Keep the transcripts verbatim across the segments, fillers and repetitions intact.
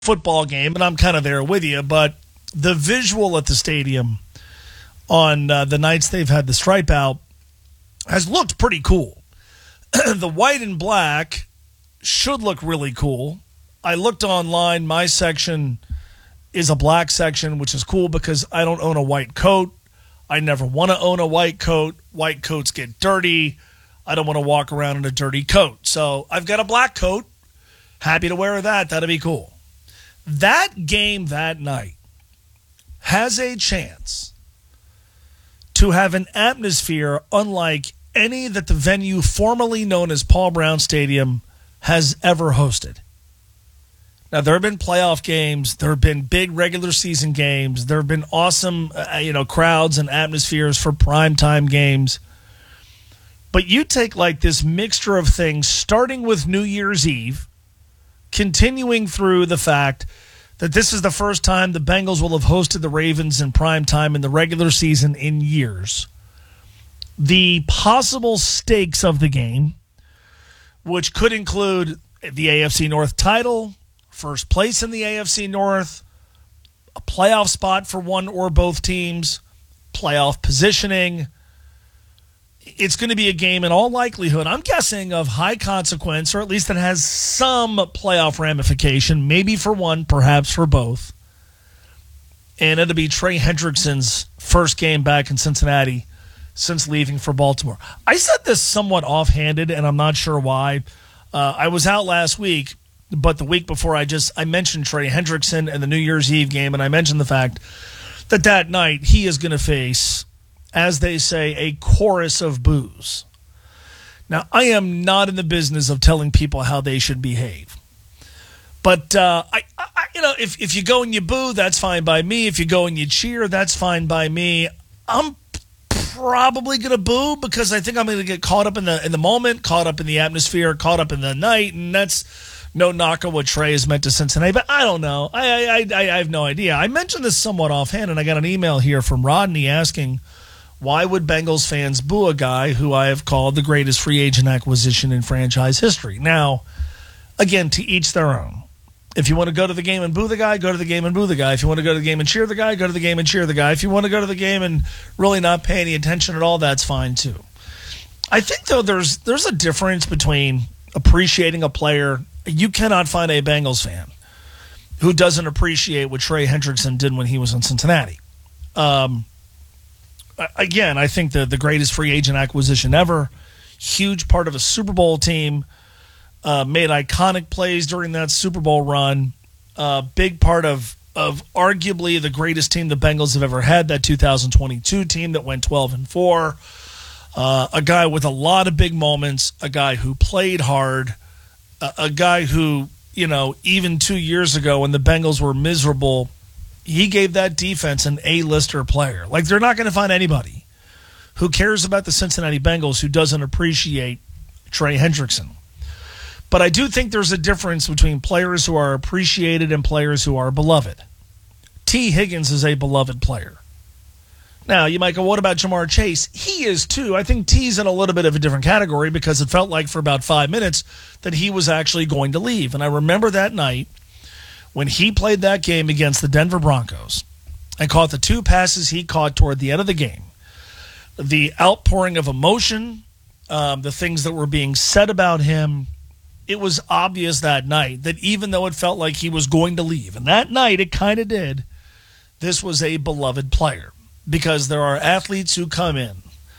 football game, and I'm kind of there with you, but the visual at the stadium on uh, the nights they've had the stripe out has looked pretty cool. The white and black should look really cool. I looked online. My section is a black section, which is cool because I don't own a white coat. I never want to own a white coat. White coats get dirty. I don't want to walk around in a dirty coat. So I've got a black coat. Happy to wear that. That'd be cool. That game that night has a chance to have an atmosphere unlike any that the venue formerly known as Paul Brown Stadium has ever hosted. Now, there have been playoff games. There have been big regular season games. There have been awesome uh, you know, crowds and atmospheres for primetime games. But you take like this mixture of things, starting with New Year's Eve, continuing through the fact that this is the first time the Bengals will have hosted the Ravens in primetime in the regular season in years. The possible stakes of the game, which could include the A F C North title, first place in the A F C North, a playoff spot for one or both teams, playoff positioning. It's going to be a game in all likelihood, I'm guessing, of high consequence, or at least it has some playoff ramification, maybe for one, perhaps for both. And it'll be Trey Hendrickson's first game back in Cincinnati since leaving for Baltimore. I said this somewhat offhanded, and I'm not sure why. Uh, I was out last week, but the week before I just I mentioned Trey Hendrickson and the New Year's Eve game, and I mentioned the fact that that night he is going to face, as they say, a chorus of boos. Now, I am not in the business of telling people how they should behave. But, uh, I, I, you know, if, if you go and you boo, that's fine by me. If you go and you cheer, that's fine by me. I'm probably going to boo because I think I'm going to get caught up in the in the moment, caught up in the atmosphere, caught up in the night, and that's no knock on what Trey has meant to Cincinnati. But I don't know. I, I, I, I have no idea. I mentioned this somewhat offhand, and I got an email here from Rodney asking, why would Bengals fans boo a guy who I have called the greatest free agent acquisition in franchise history? Now, again, to each their own. If you want to go to the game and boo the guy, go to the game and boo the guy. If you want to go to the game and cheer the guy, go to the game and cheer the guy. If you want to go to the game and really not pay any attention at all, that's fine too. I think, though, there's there's a difference between appreciating a player. You cannot find a Bengals fan who doesn't appreciate what Trey Hendrickson did when he was in Cincinnati. Um, again, I think the, the greatest free agent acquisition ever, huge part of a Super Bowl team, uh, made iconic plays during that Super Bowl run, uh, big part of, of arguably the greatest team the Bengals have ever had, that two thousand twenty-two team that went twelve and four, uh, a guy with a lot of big moments, a guy who played hard, a, a guy who, you know, even two years ago when the Bengals were miserable, he gave that defense an A-lister player. Like, they're not going to find anybody who cares about the Cincinnati Bengals who doesn't appreciate Trey Hendrickson. But I do think there's a difference between players who are appreciated and players who are beloved. T. Higgins is a beloved player. Now, you might go, what about Jamar Chase? He is too. I think T's in a little bit of a different category because it felt like for about five minutes that he was actually going to leave. And I remember that night when he played that game against the Denver Broncos and caught the two passes he caught toward the end of the game. The outpouring of emotion, um, the things that were being said about him, it was obvious that night that even though it felt like he was going to leave, and that night it kind of did, this was a beloved player because there are athletes who come in,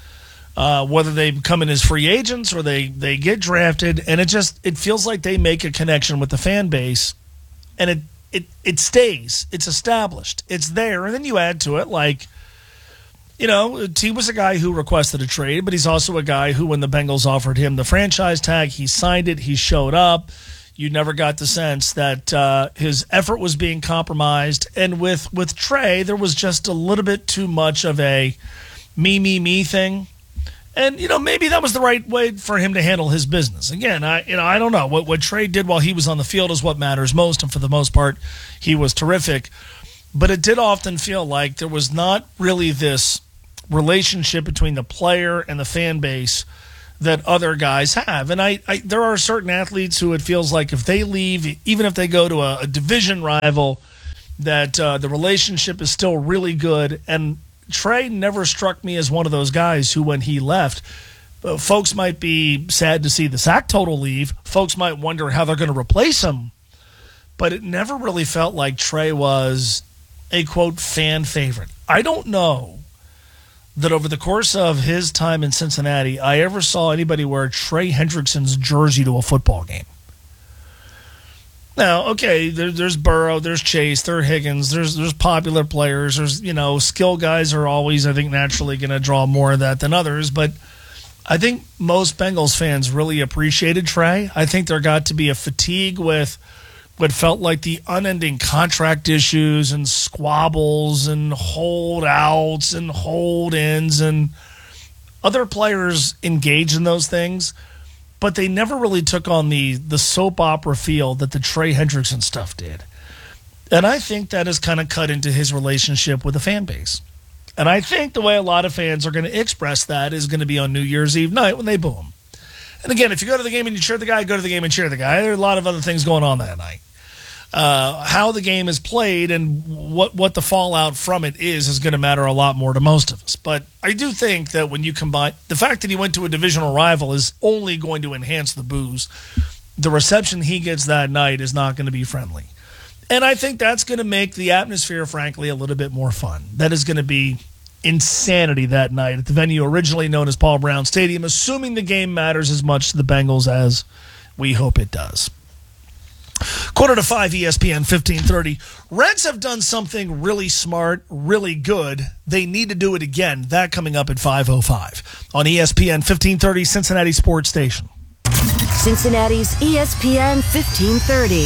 uh, whether they come in as free agents or they, they get drafted, and it just it feels like they make a connection with the fan base. And it, it it stays. It's established. It's there. And then you add to it, like, you know, T was a guy who requested a trade, but he's also a guy who, when the Bengals offered him the franchise tag, he signed it. He showed up. You never got the sense that uh, his effort was being compromised. And with, with Trey, there was just a little bit too much of a me, me, me thing. And, you know, maybe that was the right way for him to handle his business. Again, I you know, I don't know. What, what Trey did while he was on the field is what matters most, and for the most part, he was terrific. But it did often feel like there was not really this relationship between the player and the fan base that other guys have. And I, I there are certain athletes who it feels like if they leave, even if they go to a, a division rival, that uh, the relationship is still really good. And Trey never struck me as one of those guys who, when he left, uh, folks might be sad to see the sack total leave. Folks might wonder how they're going to replace him. But it never really felt like Trey was a, quote, fan favorite. I don't know that over the course of his time in Cincinnati, I ever saw anybody wear Trey Hendrickson's jersey to a football game. Now, okay, there, there's Burrow, there's Chase, there's Higgins, there's there's popular players, there's, you know, skill guys are always, I think, naturally going to draw more of that than others, but I think most Bengals fans really appreciated Trey. I think there got to be a fatigue with what felt like the unending contract issues and squabbles and holdouts and hold-ins, and other players engaged in those things, but they never really took on the the soap opera feel that the Trey Hendrickson stuff did. And I think that has kind of cut into his relationship with the fan base. And I think the way a lot of fans are going to express that is going to be on New Year's Eve night when they boo him. And again, if you go to the game and you cheer the guy, go to the game and cheer the guy. There are a lot of other things going on that night. Uh, how the game is played and what, what the fallout from it is is going to matter a lot more to most of us. But I do think that when you combine the fact that he went to a divisional rival is only going to enhance the boos. The reception he gets that night is not going to be friendly. And I think that's going to make the atmosphere, frankly, a little bit more fun. That is going to be insanity that night at the venue originally known as Paul Brown Stadium, assuming the game matters as much to the Bengals as we hope it does. Quarter to five, E S P N fifteen thirty. Reds have done something really smart, really good. They need to do it again. That coming up at five oh five on E S P N fifteen thirty, Cincinnati Sports Station. Cincinnati's E S P N fifteen thirty.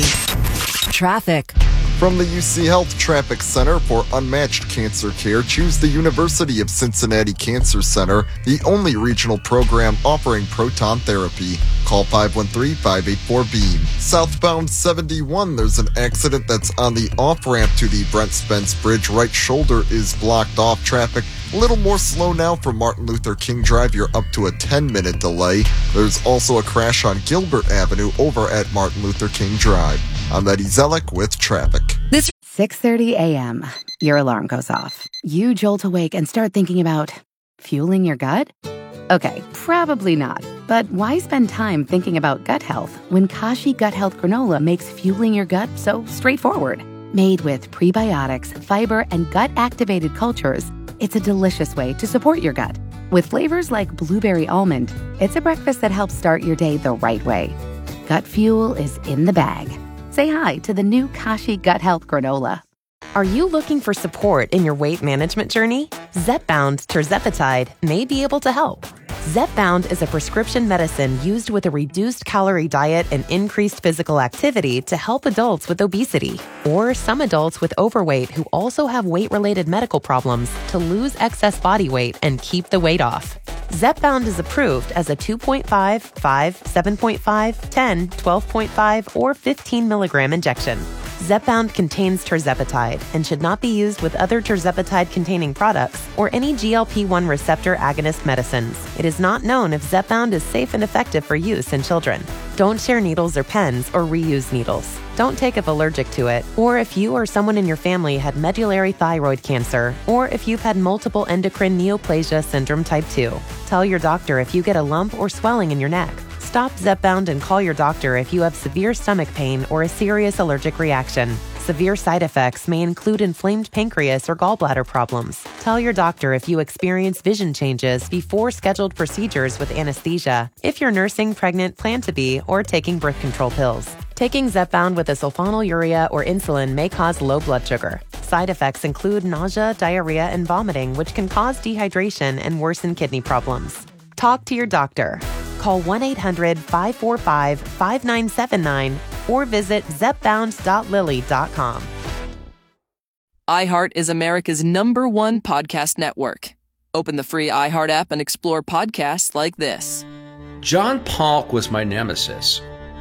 Traffic. From the U C Health Traffic Center, for unmatched cancer care, choose the University of Cincinnati Cancer Center, the only regional program offering proton therapy. Call five one three, five eight four, beam. Southbound seventy-one, there's an accident that's on the off-ramp to the Brent Spence Bridge. Right shoulder is blocked off. Traffic a little more slow now from Martin Luther King Drive. You're up to a ten-minute delay. There's also a crash on Gilbert Avenue over at Martin Luther King Drive. I'm Eddie Zellick with traffic. This six thirty a.m. Your alarm goes off. You jolt awake and start thinking about fueling your gut? Okay, probably not. But why spend time thinking about gut health when Kashi Gut Health Granola makes fueling your gut so straightforward? Made with prebiotics, fiber, and gut-activated cultures, it's a delicious way to support your gut. With flavors like blueberry almond, it's a breakfast that helps start your day the right way. Gut fuel is in the bag. Say hi to the new Kashi Gut Health Granola. Are you looking for support in your weight management journey? Zepbound tirzepatide may be able to help. Zepbound is a prescription medicine used with a reduced calorie diet and increased physical activity to help adults with obesity or some adults with overweight who also have weight-related medical problems to lose excess body weight and keep the weight off. Zepbound is approved as a two point five, five, seven point five, ten, twelve point five, or fifteen milligram injection. Zepbound contains tirzepatide and should not be used with other tirzepatide-containing products or any G L P one receptor agonist medicines. It is not known if Zepbound is safe and effective for use in children. Don't share needles or pens or reuse needles. Don't take if allergic to it, or if you or someone in your family had medullary thyroid cancer, or if you've had multiple endocrine neoplasia syndrome type two. Tell your doctor if you get a lump or swelling in your neck. Stop Zepbound and call your doctor if you have severe stomach pain or a serious allergic reaction. Severe side effects may include inflamed pancreas or gallbladder problems. Tell your doctor if you experience vision changes before scheduled procedures with anesthesia, if you're nursing, pregnant, plan to be, or taking birth control pills. Taking Zepbound with a sulfonylurea or insulin may cause low blood sugar. Side effects include nausea, diarrhea, and vomiting, which can cause dehydration and worsen kidney problems. Talk to your doctor. Call one eight hundred, five four five, five nine seven nine or visit zepbound dot lilly dot com. iHeart is America's number one podcast network. Open the free iHeart app and explore podcasts like this. John Polk was my nemesis.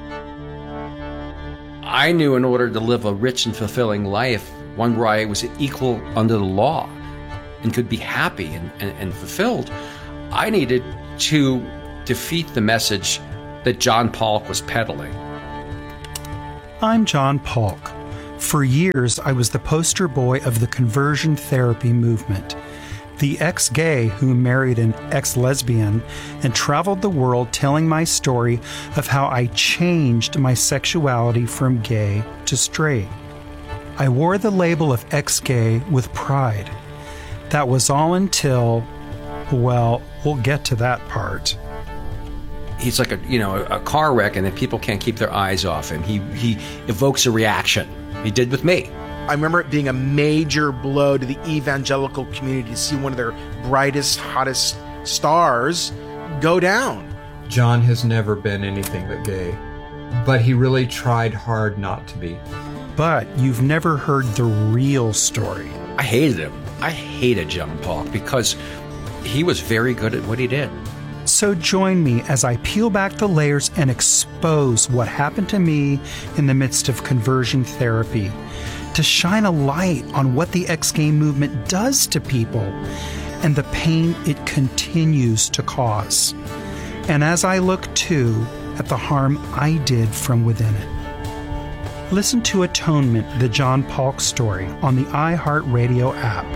I knew in order to live a rich and fulfilling life, one where I was equal under the law and could be happy and, and, and fulfilled, I needed to defeat the message that John Polk was peddling. I'm John Polk. For years, I was the poster boy of the conversion therapy movement. The ex-gay who married an ex-lesbian and traveled the world telling my story of how I changed my sexuality from gay to straight. I wore the label of ex-gay with pride. That was all until, well, we'll get to that part. He's like a, you know, a car wreck, and then people can't keep their eyes off him. He, he evokes a reaction. He did with me. I remember it being a major blow to the evangelical community to see one of their brightest, hottest stars go down. John has never been anything but gay, but he really tried hard not to be. But you've never heard the real story. I hated him. I hated John Polk because he was very good at what he did. So join me as I peel back the layers and expose what happened to me in the midst of conversion therapy, to shine a light on what the ex-gay movement does to people and the pain it continues to cause. And as I look, too, at the harm I did from within it. Listen to Atonement, the John Polk story, on the iHeartRadio app.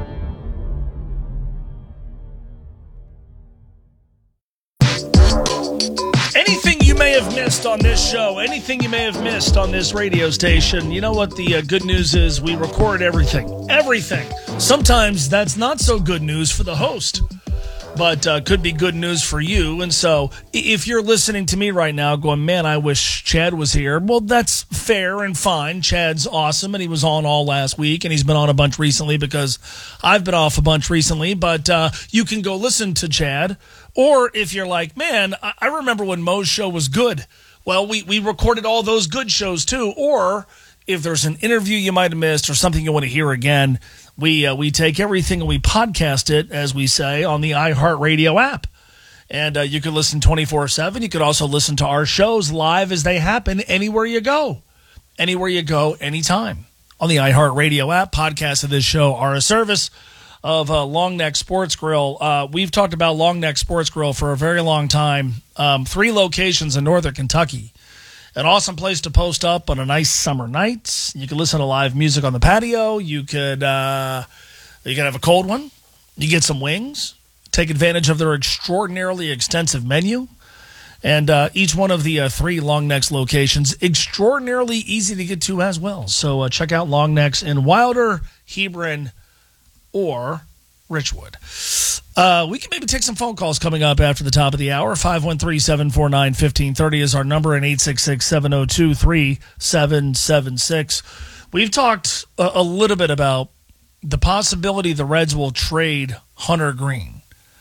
Anything you may have missed on this show, anything you may have missed on this radio station, you know what the uh, good news is? We record everything. Everything. Sometimes that's not so good news for the host, but uh, could be good news for you. And so if you're listening to me right now going, man, I wish Chad was here, well, that's fair and fine. Chad's awesome, and he was on all last week, and he's been on a bunch recently because I've been off a bunch recently. But uh, you can go listen to Chad. Or if you're like, man, I remember when Mo's show was good. Well, we, we recorded all those good shows too. Or if there's an interview you might have missed or something you want to hear again, we uh, we take everything and we podcast it, as we say, on the iHeartRadio app. And uh, you can listen twenty-four seven. You could also listen to our shows live as they happen anywhere you go. Anywhere you go, anytime. On the iHeartRadio app, podcasts of this show are a service of uh, Long Neck Sports Grill. Uh, we've talked about Long Neck Sports Grill for a very long time. Um, three locations in northern Kentucky. An awesome place to post up on a nice summer night. You can listen to live music on the patio. You could uh, you could have a cold one. You get some wings. Take advantage of their extraordinarily extensive menu. And uh, each one of the uh, three Long Necks locations, extraordinarily easy to get to as well. So uh, check out Long Necks in Wilder, Hebron, or Richwood. Uh, we can maybe take some phone calls coming up after the top of the hour. five one three, seven four nine, one five three zero is our number, and eight six six, seven oh two, three seven seven six. We've talked a, a little bit about the possibility the Reds will trade Hunter Green.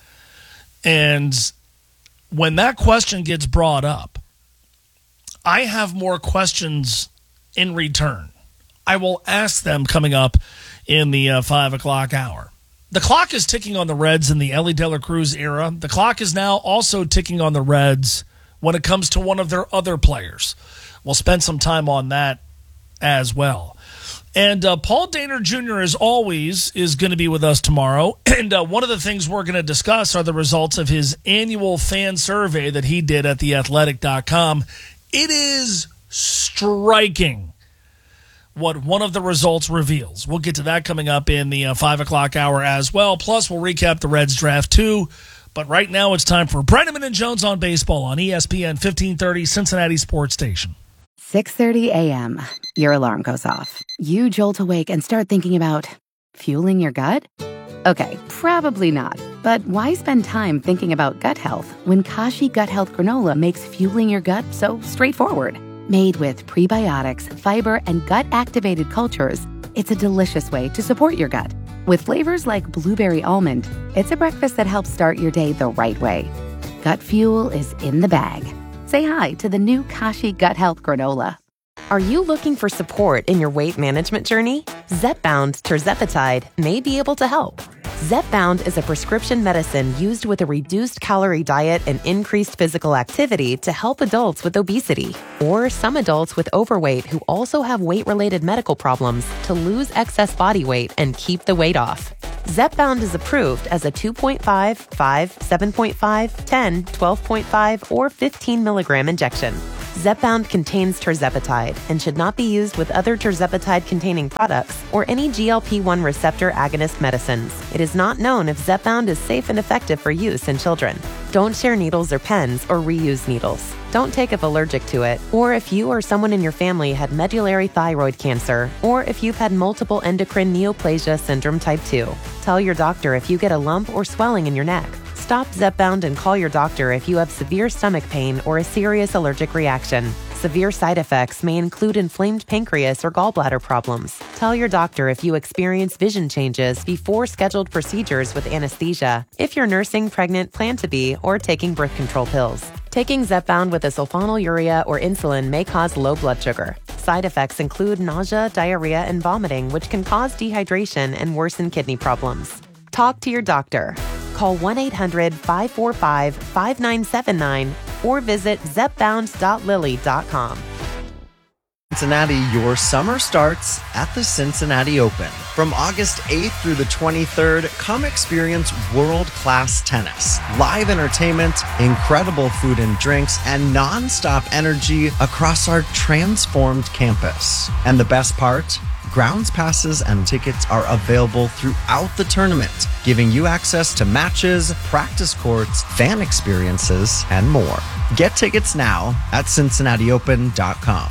And when that question gets brought up, I have more questions in return. I will ask them coming up in the uh, five o'clock hour. The clock is ticking on the Reds in the Ellie De La Cruz era. The clock is now also ticking on the Reds when it comes to one of their other players. We'll spend some time on that as well. And uh, Paul Dehner Junior, as always, is going to be with us tomorrow. And uh, one of the things we're going to discuss are the results of his annual fan survey that he did at the athletic dot com. It is striking what one of the results reveals. We'll get to that coming up in the uh, five o'clock hour as well. Plus, we'll recap the Reds draft too. But right now, it's time for Brenneman and Jones on baseball on E S P N fifteen thirty, Cincinnati Sports Station. six thirty a.m. Your alarm goes off. You jolt awake and start thinking about fueling your gut? Okay, probably not. But why spend time thinking about gut health when Kashi Gut Health Granola makes fueling your gut so straightforward? Made with prebiotics, fiber, and gut-activated cultures, it's a delicious way to support your gut. With flavors like blueberry almond, it's a breakfast that helps start your day the right way. Gut fuel is in the bag. Say hi to the new Kashi Gut Health Granola. Are you looking for support in your weight management journey? Zepbound tirzepatide may be able to help. Zepbound is a prescription medicine used with a reduced calorie diet and increased physical activity to help adults with obesity or some adults with overweight who also have weight-related medical problems to lose excess body weight and keep the weight off. Zepbound is approved as a two point five, five, seven point five, ten, twelve point five, or fifteen milligram injection. Zepbound contains tirzepatide and should not be used with other tirzepatide-containing products or any G L P one receptor agonist medicines. It is not known if Zepbound is safe and effective for use in children. Don't share needles or pens or reuse needles. Don't take if allergic to it, or if you or someone in your family had medullary thyroid cancer, or if you've had multiple endocrine neoplasia syndrome type two. Tell your doctor if you get a lump or swelling in your neck. Stop Zepbound and call your doctor if you have severe stomach pain or a serious allergic reaction. Severe side effects may include inflamed pancreas or gallbladder problems. Tell your doctor if you experience vision changes before scheduled procedures with anesthesia, if you're nursing, pregnant, plan to be, or taking birth control pills. Taking Zepbound with a sulfonylurea or insulin may cause low blood sugar. Side effects include nausea, diarrhea, and vomiting, which can cause dehydration and worsen kidney problems. Talk to your doctor. Call one eight hundred, five four five, five nine seven nine or visit zepbound dot lilly dot com. Cincinnati, your summer starts at the Cincinnati Open. From August eighth through the twenty-third, come experience world-class tennis, live entertainment, incredible food and drinks, and non-stop energy across our transformed campus. And the best part? Grounds passes and tickets are available throughout the tournament, giving you access to matches, practice courts, fan experiences, and more. Get tickets now at cincinnati open dot com.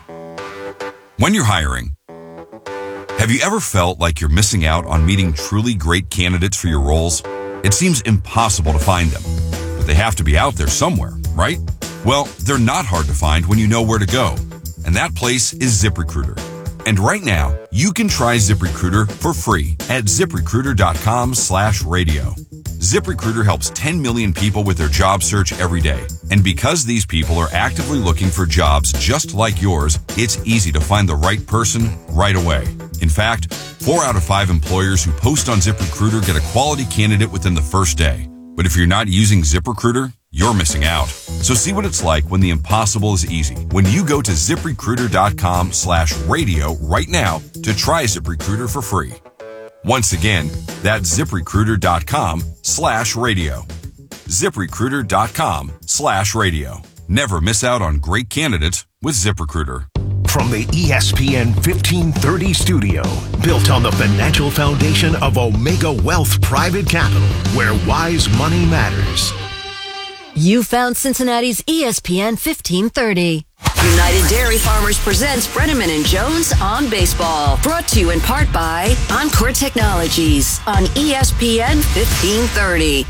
When you're hiring, have you ever felt like you're missing out on meeting truly great candidates for your roles? It seems impossible to find them, but they have to be out there somewhere, right? Well, they're not hard to find when you know where to go, and that place is ZipRecruiter. And right now, you can try ZipRecruiter for free at ZipRecruiter.com slash radio. ZipRecruiter helps ten million people with their job search every day. And because these people are actively looking for jobs just like yours, it's easy to find the right person right away. In fact, four out of five employers who post on ZipRecruiter get a quality candidate within the first day. But if you're not using ZipRecruiter, you're missing out. So see what it's like when the impossible is easy. When you go to ZipRecruiter.com slash radio right now to try ZipRecruiter for free. Once again, that's ZipRecruiter.com slash radio. ZipRecruiter.com slash radio. Never miss out on great candidates with ZipRecruiter. From the E S P N fifteen thirty studio, built on the financial foundation of Omega Wealth Private Capital, where wise money matters. You found Cincinnati's E S P N fifteen thirty. United Dairy Farmers presents Brenneman and Jones on Baseball. Brought to you in part by Encore Technologies on E S P N fifteen thirty.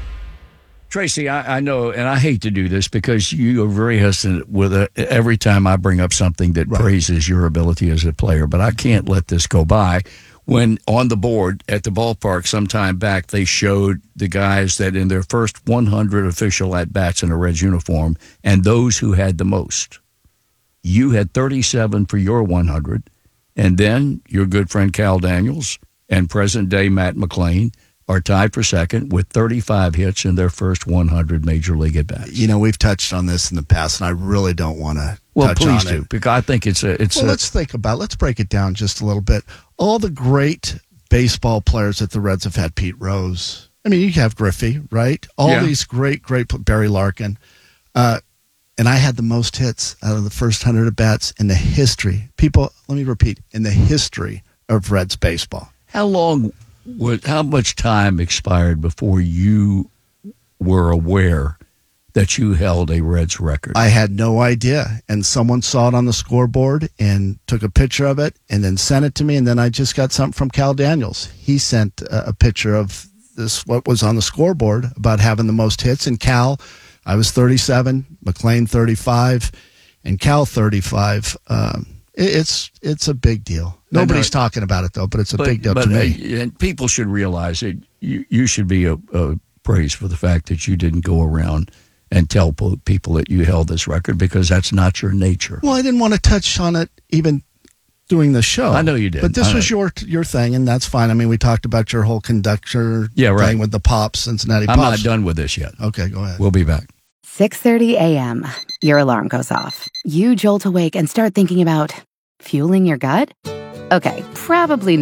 Tracy, I, I know, and I hate to do this because you are very hesitant with it every time I bring up something that right. praises your ability as a player, but I can't let this go by. When on the board at the ballpark some time back, they showed the guys that in their first one hundred official at-bats in a Reds uniform and those who had the most. You had thirty-seven for your one hundred, and then your good friend Cal Daniels and present-day Matt McLain are tied for second with thirty-five hits in their first one hundred Major League at-bats. You know, we've touched on this in the past, and I really don't want to well, touch please on do, it. because I think it's a... It's well, a, let's think about it. Let's break it down just a little bit. All the great baseball players that the Reds have had, Pete Rose. I mean, you have Griffey, right? All yeah. these great, great... Barry Larkin. Uh, and I had the most hits out of the first one hundred at-bats in the history. People, let me repeat, in the history of Reds baseball. How long... What, how much time expired before you were aware that you held a Reds record? I had no idea. And someone saw it on the scoreboard and took a picture of it and then sent it to me. And then I just got something from Cal Daniels. He sent a, a picture of this, what was on the scoreboard about having the most hits. And Cal, I was thirty-seven, McLain thirty-five, and Cal thirty-five. Um, it, it's it's a big deal. Nobody's talking about it, though, but it's a but, big deal but, to me. Uh, and people should realize that you, you should be a, a praised for the fact that you didn't go around and tell people that you held this record, because that's not your nature. Well, I didn't want to touch on it even doing the show. I know you did. But this was your your thing, and that's fine. I mean, we talked about your whole conductor yeah, right. thing with the Pops, Cincinnati I'm Pops. I'm not done with this yet. Okay, go ahead. We'll be back. six thirty a.m. Your alarm goes off. You jolt awake and start thinking about fueling your gut? Okay, probably not.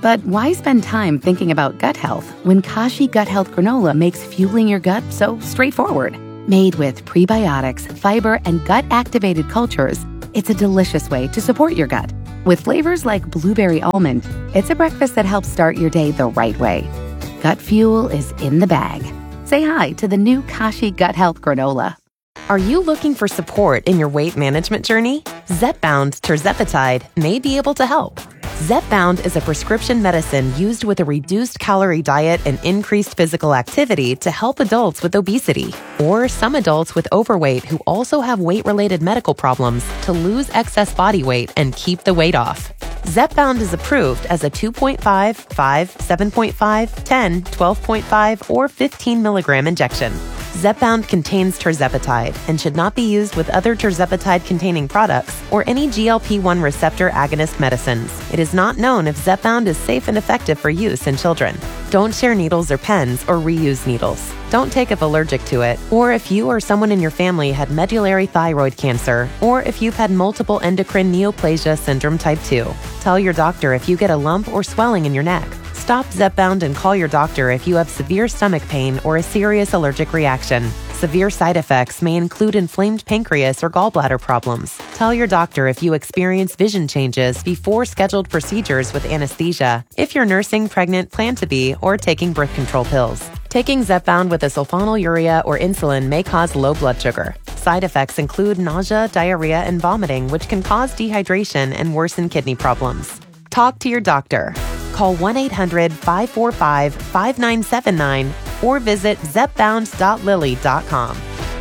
But why spend time thinking about gut health when Kashi Gut Health Granola makes fueling your gut so straightforward? Made with prebiotics, fiber, and gut-activated cultures, it's a delicious way to support your gut. With flavors like blueberry almond, it's a breakfast that helps start your day the right way. Gut fuel is in the bag. Say hi to the new Kashi Gut Health Granola. Are you looking for support in your weight management journey? Zepbound tirzepatide may be able to help. Zepbound is a prescription medicine used with a reduced calorie diet and increased physical activity to help adults with obesity or some adults with overweight who also have weight-related medical problems to lose excess body weight and keep the weight off. Zepbound is approved as a two point five, five, seven point five, ten, twelve point five, or fifteen milligram injection. Zepbound contains tirzepatide and should not be used with other tirzepatide-containing products or any G L P one receptor agonist medicines. It is not known if Zepbound is safe and effective for use in children. Don't share needles or pens or reuse needles. Don't take if allergic to it, or if you or someone in your family had medullary thyroid cancer, or if you've had multiple endocrine neoplasia syndrome type two. Tell your doctor if you get a lump or swelling in your neck. Stop Zepbound and call your doctor if you have severe stomach pain or a serious allergic reaction. Severe side effects may include inflamed pancreas or gallbladder problems. Tell your doctor if you experience vision changes before scheduled procedures with anesthesia, if you're nursing, pregnant, plan to be, or taking birth control pills. Taking Zepbound with a sulfonylurea or insulin may cause low blood sugar. Side effects include nausea, diarrhea, and vomiting, which can cause dehydration and worsen kidney problems. Talk to your doctor. Call one eight hundred, five four five, five nine seven nine or visit zepbound dot lilly dot com.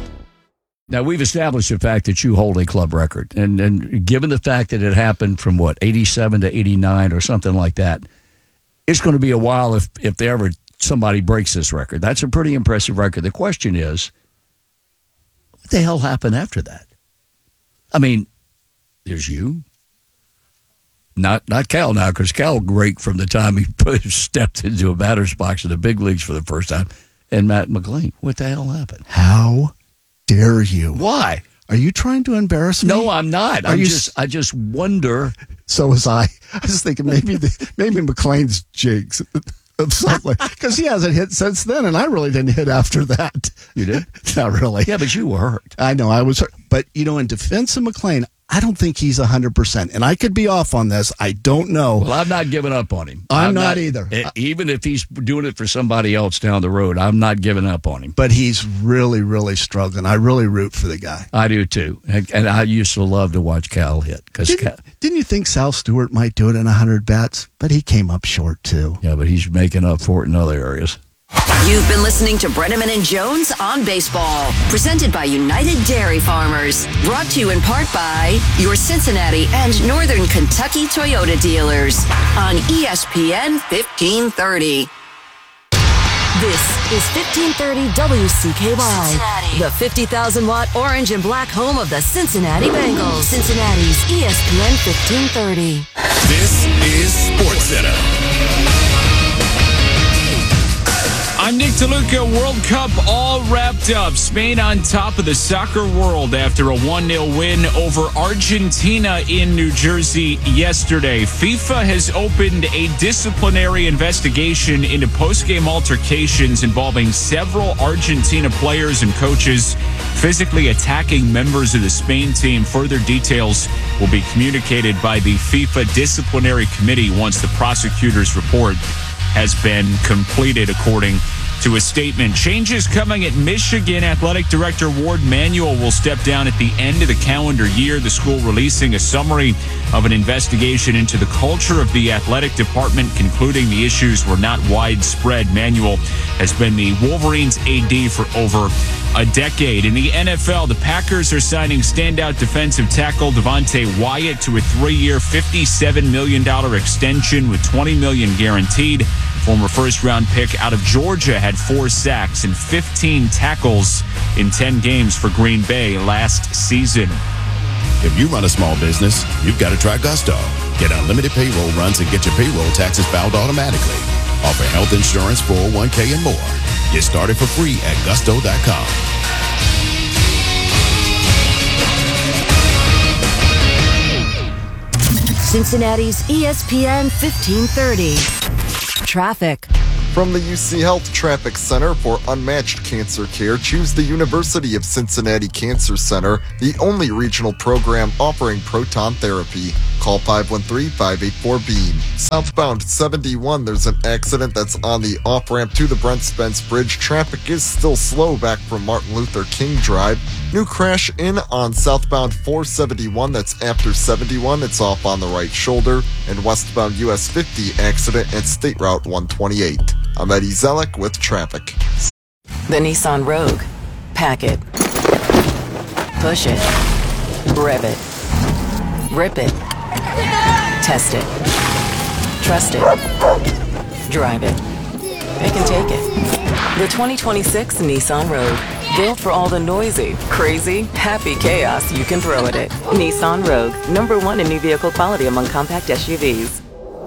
Now, we've established the fact that you hold a club record. And, and given the fact that it happened from, what, eighty-seven to eighty-nine or something like that, it's going to be a while if, if they ever somebody breaks this record. That's a pretty impressive record. The question is, what the hell happened after that? I mean, there's you. Not not Cal now, because Cal raked from the time he put, stepped into a batter's box in the big leagues for the first time. And Matt McLean. What the hell happened? How dare you? Why? Are you trying to embarrass me? No, I'm not. Are I'm you just, s- I just wonder. So was I. I was thinking maybe the, maybe McLean's jigs of something. Because he hasn't hit since then, and I really didn't hit after that. You did? Not really. Yeah, but you were hurt. I know, I was hurt. But, you know, in defense of McLean, I don't think he's one hundred percent. And I could be off on this. I don't know. Well, I'm not giving up on him. I'm, I'm not, not either. It, even if he's doing it for somebody else down the road, I'm not giving up on him. But he's really, really struggling. I really root for the guy. I do, too. And, and I used to love to watch Cal hit. Cause didn't, Cal, didn't you think Sal Stewart might do it in one hundred bats? But he came up short, too. Yeah, but he's making up for it in other areas. You've been listening to Brenneman and Jones on Baseball, presented by United Dairy Farmers, brought to you in part by your Cincinnati and Northern Kentucky Toyota dealers on E S P N fifteen thirty. This is fifteen thirty W C K Y, Cincinnati, the fifty thousand watt orange and black home of the Cincinnati Bengals. Cincinnati's E S P N fifteen thirty. This is SportsCenter. I'm Nick DeLuca. World Cup all wrapped up. Spain on top of the soccer world after a one nil win over Argentina in New Jersey yesterday. FIFA has opened a disciplinary investigation into post-game altercations involving several Argentina players and coaches physically attacking members of the Spain team. Further details will be communicated by the FIFA Disciplinary Committee once the prosecutor's report has been completed, according to a statement. Changes coming at Michigan. Athletic Director Ward Manuel will step down at the end of the calendar year. The school releasing a summary of an investigation into the culture of the athletic department, concluding the issues were not widespread. Manuel has been the Wolverines A D for over a decade. In the N F L, the Packers are signing standout defensive tackle Devontae Wyatt to a three-year, fifty-seven million dollars extension with twenty million dollars guaranteed. Former first-round pick out of Georgia had four sacks and fifteen tackles in ten games for Green Bay last season. If you run a small business, you've got to try Gusto. Get unlimited payroll runs and get your payroll taxes filed automatically. Offer health insurance, four oh one k, and more. Get started for free at gusto dot com. Cincinnati's E S P N fifteen thirty. Traffic. From the U C Health Traffic Center for unmatched cancer care, choose the University of Cincinnati Cancer Center, the only regional program offering proton therapy. Call five one three, five eight four, beam. Southbound seventy-one, there's an accident that's on the off-ramp to the Brent Spence Bridge. Traffic is still slow back from Martin Luther King Drive. New crash in on southbound four seventy-one, that's after seventy-one, it's off on the right shoulder. And westbound U S fifty accident at State Route one twenty-eight. I'm Eddie Zellick with traffic. The Nissan Rogue. Pack it. Push it. Rev it. Rip it. Test it. Trust it. Drive it. It can take it. The twenty twenty-six Nissan Rogue. Built for all the noisy, crazy, happy chaos you can throw at it. Nissan Rogue. Number one in new vehicle quality among compact S U Vs.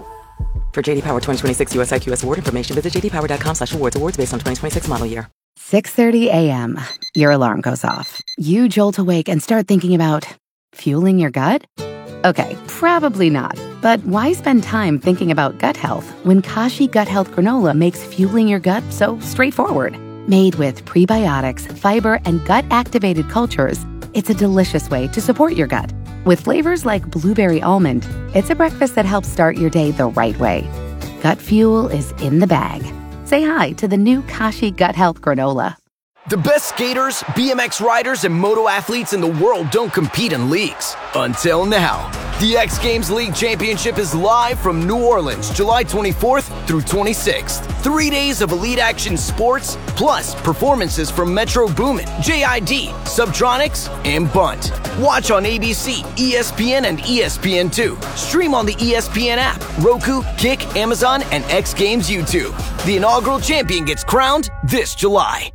For J D Power twenty twenty-six U S I Q S award information, visit j d power dot com slash awards. Awards based on twenty twenty-six model year. six thirty a.m. Your alarm goes off. You jolt awake and start thinking about fueling your gut? Okay, probably not. But why spend time thinking about gut health when Kashi Gut Health Granola makes fueling your gut so straightforward? Made with prebiotics, fiber, and gut-activated cultures, it's a delicious way to support your gut. With flavors like blueberry almond, it's a breakfast that helps start your day the right way. Gut fuel is in the bag. Say hi to the new Kashi Gut Health Granola. The best skaters, B M X riders, and moto athletes in the world don't compete in leagues. Until now. The X Games League Championship is live from New Orleans, July twenty-fourth through twenty-sixth. Three days of elite action sports, plus performances from Metro Boomin, J I D, Subtronics, and Bunt. Watch on A B C, E S P N, and E S P N two. Stream on the E S P N app, Roku, Kick, Amazon, and X Games YouTube. The inaugural champion gets crowned this July.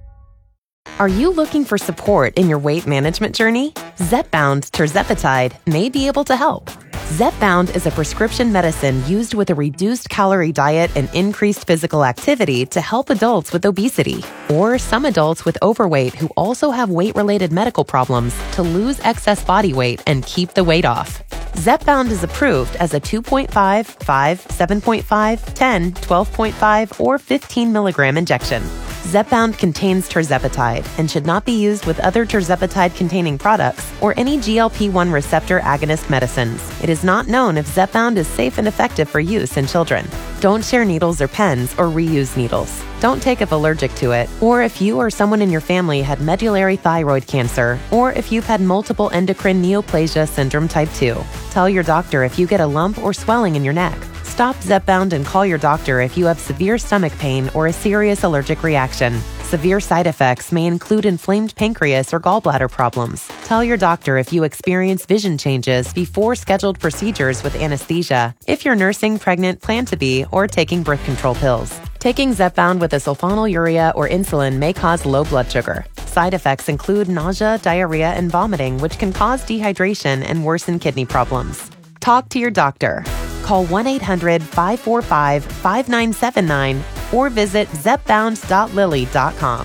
Are you looking for support in your weight management journey? Zepbound tirzepatide may be able to help. Zepbound is a prescription medicine used with a reduced calorie diet and increased physical activity to help adults with obesity or some adults with overweight who also have weight-related medical problems to lose excess body weight and keep the weight off. Zepbound is approved as a two point five, five, seven point five, ten, twelve point five, or fifteen milligram injection. Zepbound contains tirzepatide and should not be used with other tirzepatide-containing products or any G L P one receptor agonist medicines. It is not known if Zepbound is safe and effective for use in children. Don't share needles or pens or reuse needles. Don't take if allergic to it, or if you or someone in your family had medullary thyroid cancer, or if you've had multiple endocrine neoplasia syndrome type two. Tell your doctor if you get a lump or swelling in your neck. Stop Zepbound and call your doctor if you have severe stomach pain or a serious allergic reaction. Severe side effects may include inflamed pancreas or gallbladder problems. Tell your doctor if you experience vision changes before scheduled procedures with anesthesia, if you're nursing, pregnant, plan to be, or taking birth control pills. Taking Zepbound with a sulfonylurea or insulin may cause low blood sugar. Side effects include nausea, diarrhea, and vomiting, which can cause dehydration and worsen kidney problems. Talk to your doctor. Call one eight hundred, five four five, five nine seven nine or visit zepbound dot lilly dot com.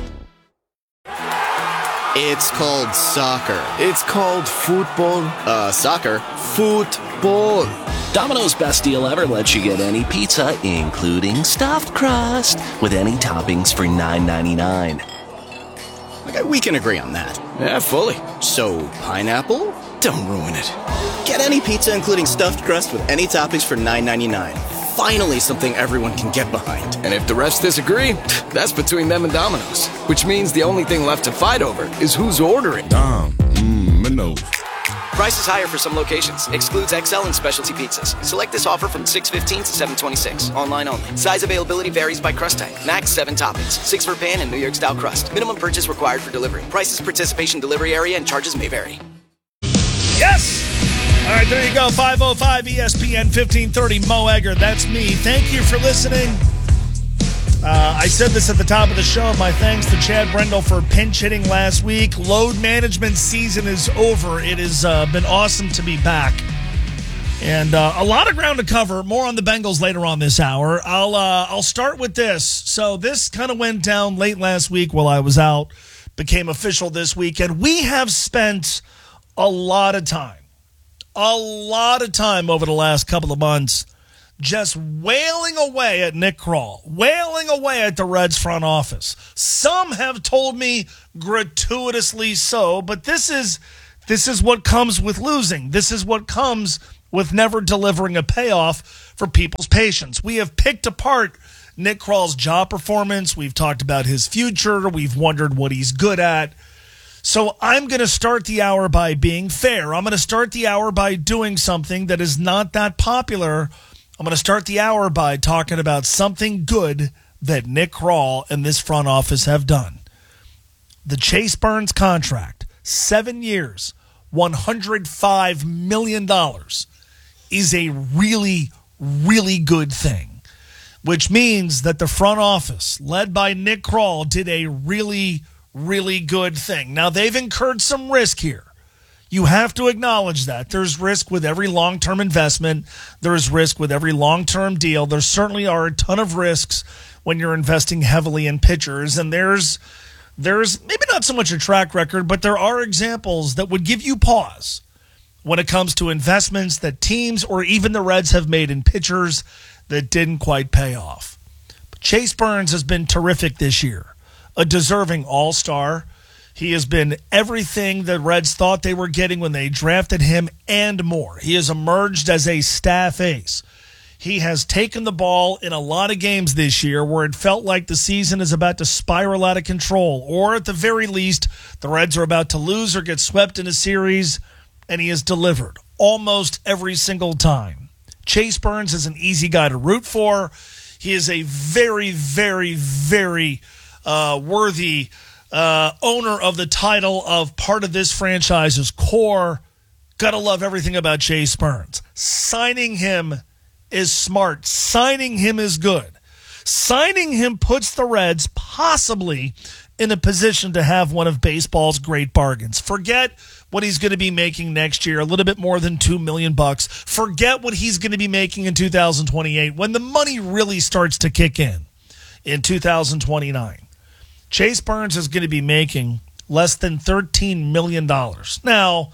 It's called soccer. It's called football. Uh, soccer. Football. Domino's Best Deal Ever lets you get any pizza, including stuffed crust, with any toppings for nine ninety-nine. Okay, we can agree on that. Yeah, fully. So, pineapple? Don't ruin it. Get any pizza, including stuffed crust, with any toppings for nine ninety-nine. Finally, something everyone can get behind. And if the refs disagree, that's between them and Domino's. Which means the only thing left to fight over is who's ordering. Dom, mmm, Minos. Price is higher for some locations. Excludes X L and specialty pizzas. Select this offer from six fifteen to seven twenty-six. Online only. Size availability varies by crust type. Max seven toppings. Six for pan and New York style crust. Minimum purchase required for delivery. Prices, participation, delivery area, and charges may vary. Yes! All right, there you go. five oh five E S P N fifteen thirty. Mo Egger, that's me. Thank you for listening. Uh, I said this at the top of the show. My thanks to Chad Brendel for pinch hitting last week. Load management season is over. It has uh, been awesome to be back. And uh, a lot of ground to cover. More on the Bengals later on this hour. I'll, uh, I'll start with this. So this kind of went down late last week while I was out. Became official this weekend. We have spent a lot of time a lot of time over the last couple of months just wailing away at Nick Krall, wailing away at the Reds front office. Some have told me gratuitously so, but this is this is what comes with losing. This is what comes with never delivering a payoff for people's patience. We have picked apart Nick Krall's job performance. We've talked about his future. We've wondered what he's good at. So I'm going to start the hour by being fair. I'm going to start the hour by doing something that is not that popular. I'm going to start the hour by talking about something good that Nick Krall and this front office have done. The Chase Burns contract, seven years, one hundred five million dollars, is a really, really good thing, which means that the front office, led by Nick Krall, did a really, really good thing. Now, they've incurred some risk here. You have to acknowledge that. There's risk with every long-term investment. There's risk with every long-term deal. There certainly are a ton of risks when you're investing heavily in pitchers. And there's, there's maybe not so much a track record, but there are examples that would give you pause when it comes to investments that teams or even the Reds have made in pitchers that didn't quite pay off. But Chase Burns has been terrific this year, a deserving all-star. He has been everything the Reds thought they were getting when they drafted him and more. He has emerged as a staff ace. He has taken the ball in a lot of games this year where it felt like the season is about to spiral out of control, or at the very least, the Reds are about to lose or get swept in a series, and he has delivered almost every single time. Chase Burns is an easy guy to root for. He is a very, very, very uh, worthy Uh, owner of the title of part of this franchise's core. Gotta love everything about Chase Burns. Signing him is smart. Signing him is good. Signing him puts the Reds possibly in a position to have one of baseball's great bargains. Forget what he's going to be making next year, a little bit more than two million bucks. Forget what he's going to be making in two thousand twenty-eight when the money really starts to kick in in two thousand twenty-nine. Chase Burns is going to be making less than thirteen million dollars. Now,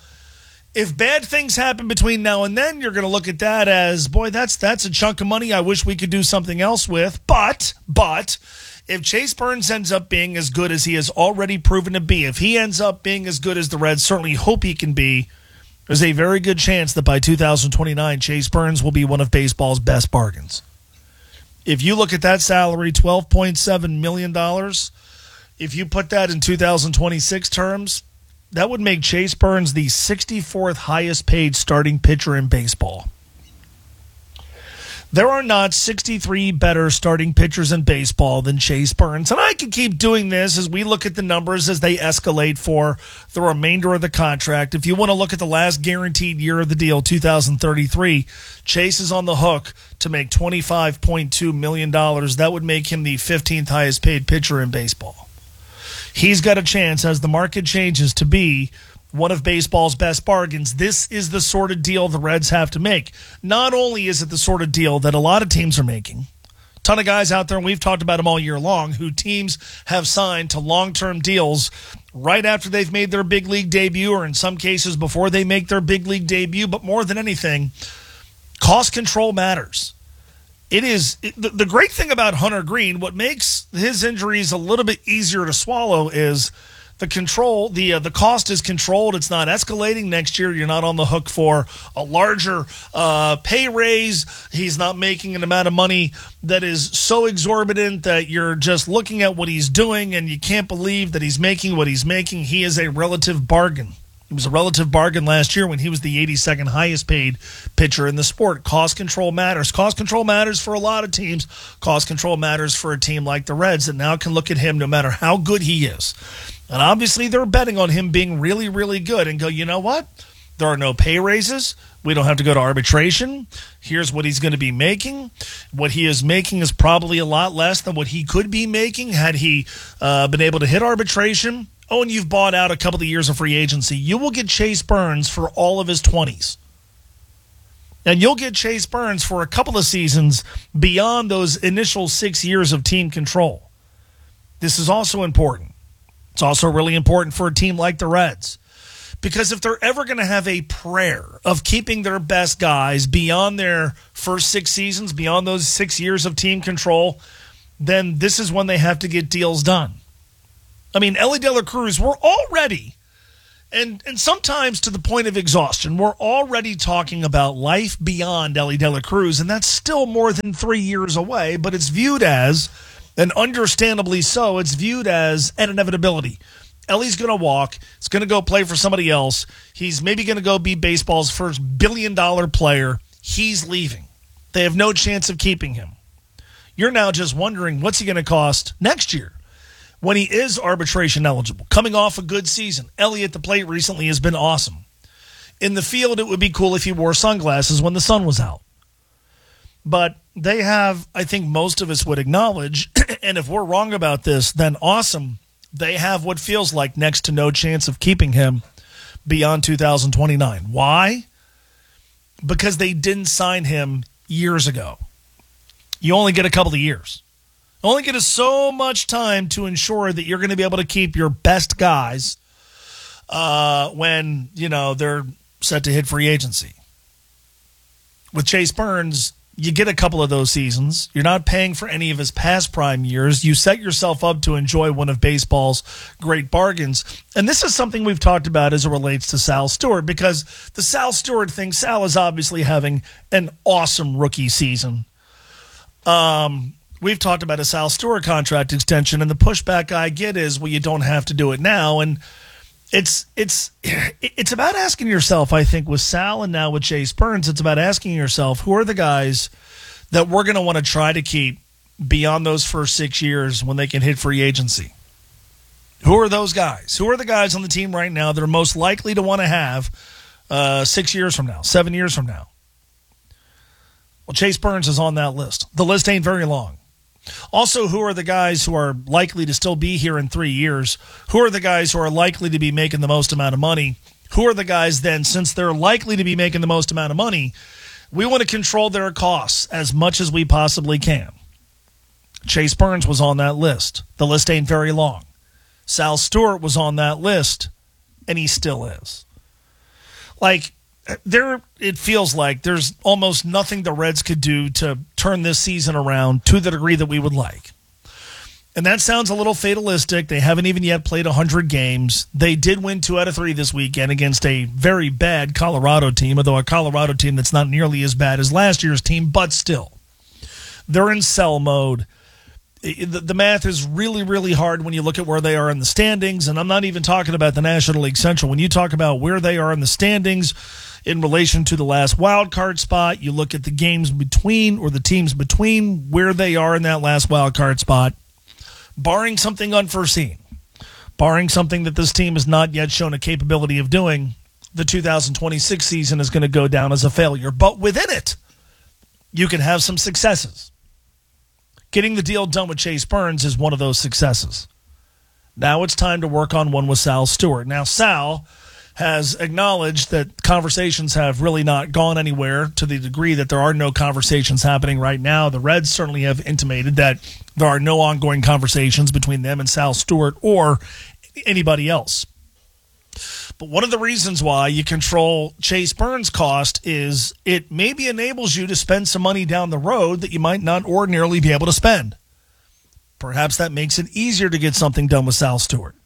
if bad things happen between now and then, you're going to look at that as, boy, that's that's a chunk of money I wish we could do something else with. But, but, if Chase Burns ends up being as good as he has already proven to be, if he ends up being as good as the Reds certainly hope he can be, there's a very good chance that by two thousand twenty-nine, Chase Burns will be one of baseball's best bargains. If you look at that salary, twelve point seven million dollars, if you put that in two thousand twenty-six terms, that would make Chase Burns the sixty-fourth highest paid starting pitcher in baseball. There are not sixty-three better starting pitchers in baseball than Chase Burns. And I can keep doing this as we look at the numbers as they escalate for the remainder of the contract. If you want to look at the last guaranteed year of the deal, two thousand thirty-three, Chase is on the hook to make twenty-five point two million dollars. That would make him the fifteenth highest paid pitcher in baseball. He's got a chance, as the market changes, to be one of baseball's best bargains. This is the sort of deal the Reds have to make. Not only is it the sort of deal that a lot of teams are making, a ton of guys out there, and we've talked about them all year long, who teams have signed to long-term deals right after they've made their big league debut, or in some cases before they make their big league debut. But more than anything, cost control matters. It is it, the, the great thing about Hunter Greene, what makes his injuries a little bit easier to swallow is the control, the uh, the cost is controlled. It's not escalating. Next year, you're not on the hook for a larger uh, pay raise. He's not making an amount of money that is so exorbitant that you're just looking at what he's doing and you can't believe that he's making what he's making. He is a relative bargain. It was a relative bargain last year when he was the eighty-second highest paid pitcher in the sport. Cost control matters. Cost control matters for a lot of teams. Cost control matters for a team like the Reds that now can look at him no matter how good he is. And obviously they're betting on him being really, really good and go, you know what? There are no pay raises. We don't have to go to arbitration. Here's what he's going to be making. What he is making is probably a lot less than what he could be making had he uh, been able to hit arbitration. Oh, and you've bought out a couple of years of free agency. You will get Chase Burns for all of his twenties. And you'll get Chase Burns for a couple of seasons beyond those initial six years of team control. This is also important. It's also really important for a team like the Reds, Because if they're ever going to have a prayer of keeping their best guys beyond their first six seasons, beyond those six years of team control, then this is when they have to get deals done. I mean, Elly De La Cruz, we're already, and, and sometimes to the point of exhaustion, we're already talking about life beyond Elly De La Cruz, and that's still more than three years away, but it's viewed as, and understandably so, it's viewed as an inevitability. Ellie's going to walk. He's going to go play for somebody else. He's maybe going to go be baseball's first billion-dollar player. He's leaving. They have no chance of keeping him. You're now just wondering, what's he going to cost next year when he is arbitration eligible? Coming off a good season. Ellie at the plate recently has been awesome. In the field, it would be cool if he wore sunglasses when the sun was out. But they have, I think most of us would acknowledge, and if we're wrong about this, then awesome. They have what feels like next to no chance of keeping him beyond two thousand twenty-nine. Why? Because they didn't sign him years ago. You only get a couple of years. You only get so much time to ensure that you're going to be able to keep your best guys uh, when, you know, they're set to hit free agency. With Chase Burns, you get a couple of those seasons. You're not paying for any of his past prime years. You set yourself up to enjoy one of baseball's great bargains. And this is something we've talked about as it relates to Sal Stewart, because the Sal Stewart thing, Sal is obviously having an awesome rookie season. Um, we've talked about a Sal Stewart contract extension, and the pushback I get is, well, you don't have to do it now. And it's it's it's about asking yourself, I think, with Sal and now with Chase Burns, it's about asking yourself, who are the guys that we're going to want to try to keep beyond those first six years when they can hit free agency? Who are those guys? Who are the guys on the team right now that are most likely to want to have uh, six years from now, seven years from now? Well, Chase Burns is on that list. The list ain't very long. Also, who are the guys who are likely to still be here in three years? Who are the guys who are likely to be making the most amount of money? Who are the guys then, since they're likely to be making the most amount of money, we want to control their costs as much as we possibly can? Chase Burns was on that list. The list ain't very long. Sal Stewart was on that list, and he still is. Like, there, it feels like there's almost nothing the Reds could do to turn this season around to the degree that we would like. And that sounds a little fatalistic. They haven't even yet played one hundred games. They did win two out of three this weekend against a very bad Colorado team, although a Colorado team that's not nearly as bad as last year's team, but still. They're in sell mode. The math is really, really hard when you look at where they are in the standings, and I'm not even talking about the National League Central. When you talk about where they are in the standings in relation to the last wild card spot, you look at the games between, or the teams between where they are in that last wild card spot, barring something unforeseen, barring something that this team has not yet shown a capability of doing, the two thousand twenty-six season is going to go down as a failure. But within it, you can have some successes. Getting the deal done with Chase Burns is one of those successes. Now it's time to work on one with Sal Stewart. Now, Sal has acknowledged that conversations have really not gone anywhere to the degree that there are no conversations happening right now. The Reds certainly have intimated that there are no ongoing conversations between them and Sal Stewart or anybody else. But one of the reasons why you control Chase Burns' cost is it maybe enables you to spend some money down the road that you might not ordinarily be able to spend. Perhaps that makes it easier to get something done with Sal Stewart.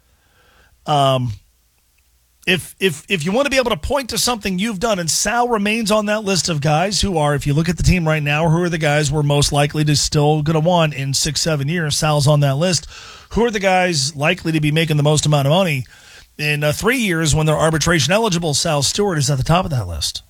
Um, if if if you want to be able to point to something you've done, and Sal remains on that list of guys who are, if you look at the team right now, who are the guys we're most likely to still going to want in six, seven years, Sal's on that list. Who are the guys likely to be making the most amount of money? In uh, three years, when they're arbitration eligible, Sal Stewart is at the top of that list.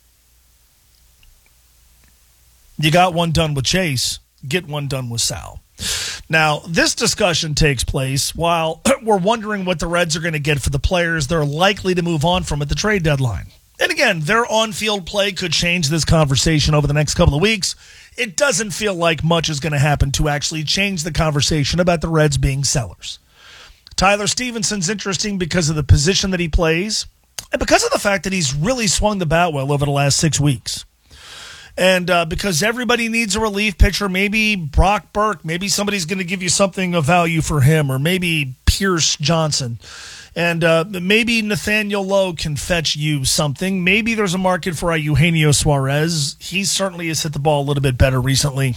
You got one done with Chase, get one done with Sal. Now, this discussion takes place while we're wondering what the Reds are going to get for the players they're likely to move on from at the trade deadline. And again, their on-field play could change this conversation over the next couple of weeks. It doesn't feel like much is going to happen to actually change the conversation about the Reds being sellers. Tyler Stephenson's interesting because of the position that he plays and because of the fact that he's really swung the bat well over the last six weeks. And uh, because everybody needs a relief pitcher, maybe Brock Burke, maybe somebody's going to give you something of value for him, or maybe Pierce Johnson. And uh, maybe Nathaniel Lowe can fetch you something. Maybe there's a market for Eugenio Suarez. He certainly has hit the ball a little bit better recently.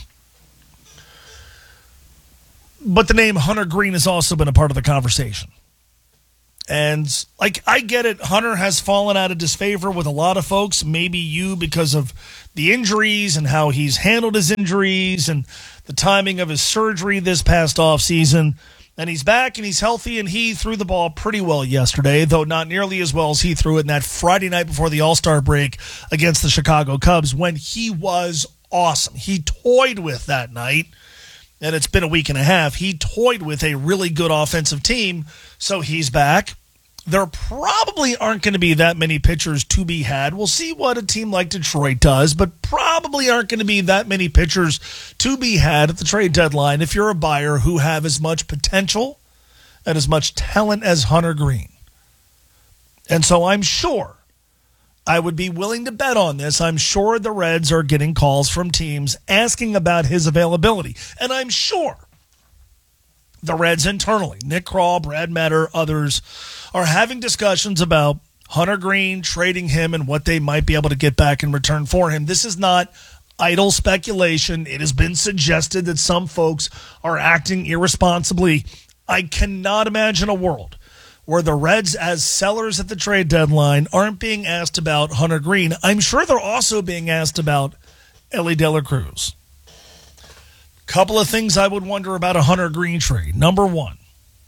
But the name Hunter Green has also been a part of the conversation. And, like, I get it. Hunter has fallen out of disfavor with a lot of folks, maybe you, because of the injuries and how he's handled his injuries and the timing of his surgery this past offseason. And he's back and he's healthy, and he threw the ball pretty well yesterday, though not nearly as well as he threw it in that Friday night before the All-Star break against the Chicago Cubs when he was awesome. He toyed with that night, and it's been a week and a half. He toyed with a really good offensive team, so he's back. There probably aren't going to be that many pitchers to be had. We'll see what a team like Detroit does, but probably aren't going to be that many pitchers to be had at the trade deadline if you're a buyer who have as much potential and as much talent as Hunter Green. And so I'm sure I would be willing to bet on this. I'm sure the Reds are getting calls from teams asking about his availability. And I'm sure the Reds internally, Nick Krall, Brad Metter, others, are having discussions about Hunter Green, trading him, and what they might be able to get back in return for him. This is not idle speculation. It has been suggested that some folks are acting irresponsibly. I cannot imagine a world where the Reds, as sellers at the trade deadline, aren't being asked about Hunter Green. I'm sure they're also being asked about Elly De La Cruz. Couple of things I would wonder about a Hunter Green trade. Number one,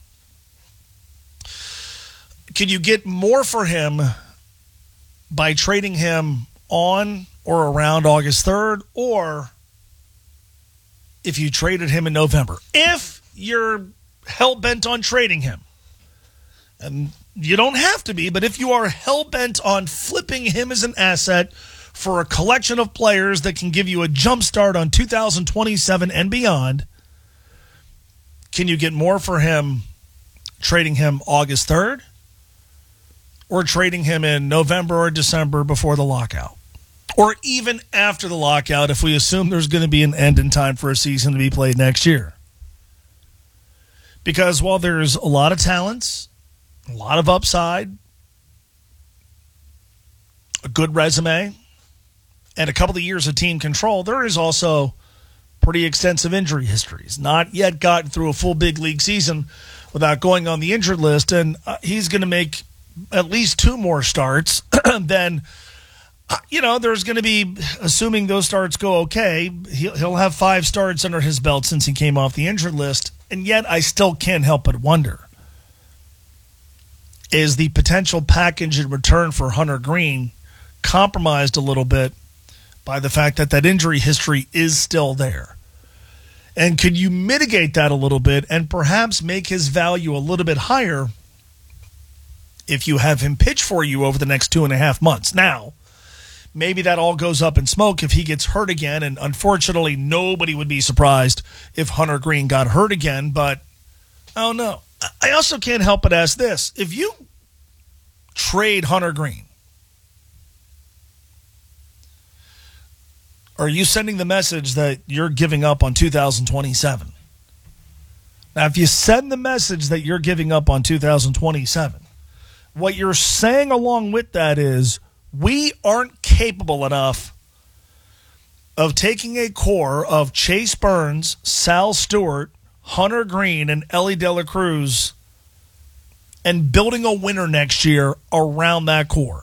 can you get more for him by trading him on or around August third, or if you traded him in November? If you're hell-bent on trading him, and you don't have to be, but if you are hell-bent on flipping him as an asset for a collection of players that can give you a jump start on two thousand twenty-seven and beyond, can you get more for him trading him August third or trading him in November or December before the lockout? Or even after the lockout, if we assume there's going to be an end in time for a season to be played next year. Because while there's a lot of talents, a lot of upside, a good resume, and a couple of years of team control, there is also pretty extensive injury history. He's not yet gotten through a full big league season without going on the injured list, and uh, he's going to make at least two more starts. Then, uh, you know, there's going to be, assuming those starts go okay, he'll, he'll have five starts under his belt since he came off the injured list, and yet I still can't help but wonder, is the potential package in return for Hunter Green compromised a little bit by the fact that that injury history is still there? And could you mitigate that a little bit and perhaps make his value a little bit higher if you have him pitch for you over the next two and a half months? Now, maybe that all goes up in smoke if he gets hurt again, and unfortunately nobody would be surprised if Hunter Green got hurt again, but I don't know. I also can't help but ask this. If you trade Hunter Green, are you sending the message that you're giving up on two thousand twenty-seven? Now, if you send the message that you're giving up on two thousand twenty-seven, what you're saying along with that is we aren't capable enough of taking a core of Chase Burns, Sal Stewart, Hunter Green, and Elly De La Cruz and building a winner next year around that core.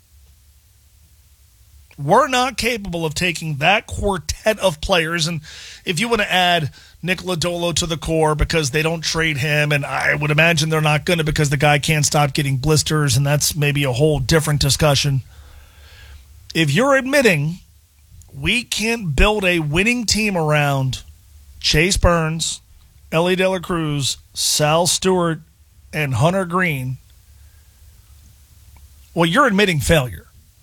We're not capable of taking that quartet of players, and if you want to add Nick Lodolo to the core because they don't trade him, and I would imagine they're not going to because the guy can't stop getting blisters, and that's maybe a whole different discussion. If you're admitting we can't build a winning team around Chase Burns, Elly De La Cruz, Sal Stewart, and Hunter Green, well, you're admitting failure.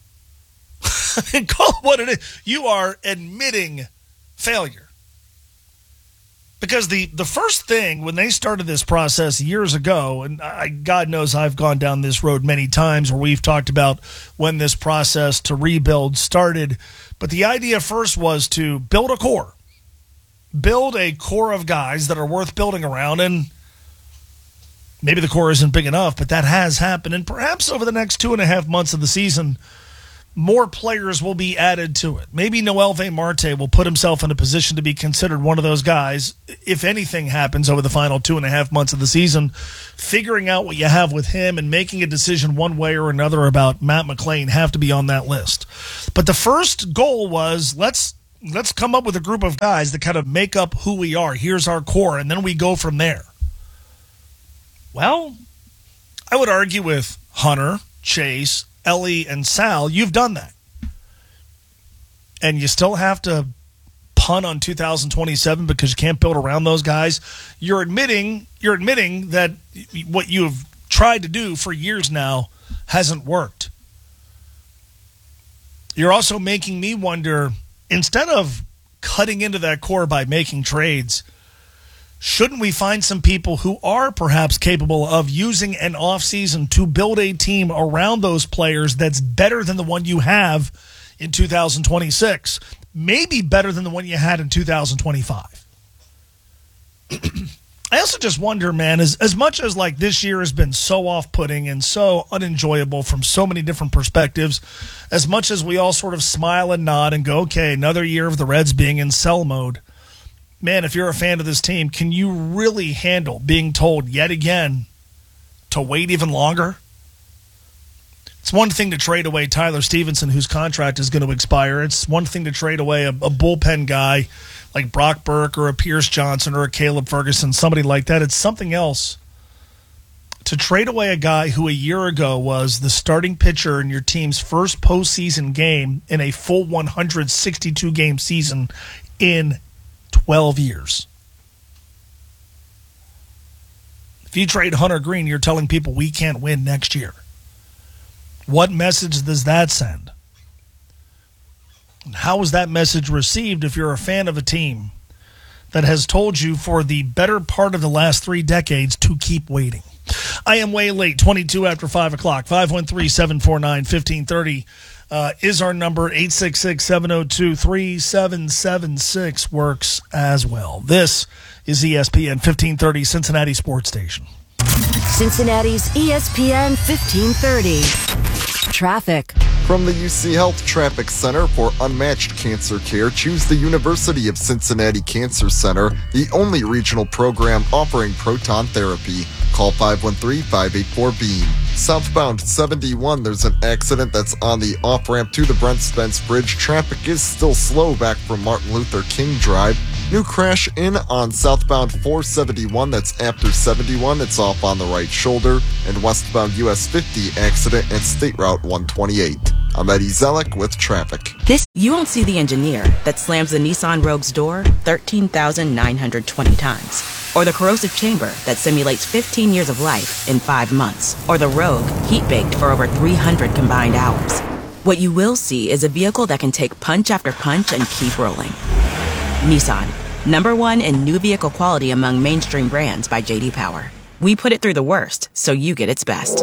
Call it what it is. You are admitting failure. Because the, the first thing when they started this process years ago, and I, God knows I've gone down this road many times where we've talked about when this process to rebuild started, but the idea first was to build a core. Build a core of guys that are worth building around, and maybe the core isn't big enough, but that has happened. And perhaps over the next two and a half months of the season, more players will be added to it. Maybe Noelvi Marte will put himself in a position to be considered one of those guys, if anything happens over the final two and a half months of the season, figuring out what you have with him and making a decision one way or another about Matt McLain have to be on that list. But the first goal was let's let's come up with a group of guys that kind of make up who we are. Here's our core, and then we go from there. Well, I would argue with Hunter, Chase, Ellie, and Sal, you've done that. And you still have to punt on two thousand twenty-seven because you can't build around those guys. You're admitting you're admitting that what you have tried to do for years now hasn't worked. You're also making me wonder, instead of cutting into that core by making trades, shouldn't we find some people who are perhaps capable of using an offseason to build a team around those players that's better than the one you have in two thousand twenty-six, maybe better than the one you had in two thousand twenty-five? I also just wonder, man, as, as much as like this year has been so off-putting and so unenjoyable from so many different perspectives, as much as we all sort of smile and nod and go, okay, another year of the Reds being in sell mode, man, if you're a fan of this team, can you really handle being told yet again to wait even longer? It's one thing to trade away Tyler Stevenson, whose contract is going to expire. It's one thing to trade away a, a bullpen guy like Brock Burke or a Pierce Johnson or a Caleb Ferguson, somebody like that. It's something else to trade away a guy who a year ago was the starting pitcher in your team's first postseason game in a full one hundred sixty-two game season in twelve years. If you trade Hunter Green, you're telling people we can't win next year. What message does that send? And how is that message received if you're a fan of a team that has told you for the better part of the last three decades to keep waiting? I am way late, twenty-two after five o'clock. five one three, seven four nine, one five three zero uh, is our number. Eight six six, seven oh two, three seven seven six works as well. This is E S P N fifteen thirty, Cincinnati Sports Station. Cincinnati's E S P N fifteen thirty. Traffic. From the U C Health Traffic Center for unmatched cancer care, choose the University of Cincinnati Cancer Center, the only regional program offering proton therapy. Call five one three, five eight four, beam. Southbound seventy-one, there's an accident that's on the off-ramp to the Brent Spence Bridge. Traffic is still slow back from Martin Luther King Drive. New crash in on southbound four seventy-one, that's after seventy-one, it's off on the right shoulder. And westbound U S fifty accident at State Route one twenty-eight. I'm Eddie Zellick with traffic. This, you won't see the engineer that slams the Nissan Rogue's door thirteen thousand nine hundred twenty times. Or the corrosive chamber that simulates fifteen years of life in five months. Or the Rogue heat-baked for over three hundred combined hours. What you will see is a vehicle that can take punch after punch and keep rolling. Nissan, number one in new vehicle quality among mainstream brands by J D Power. We put it through the worst, so you get its best.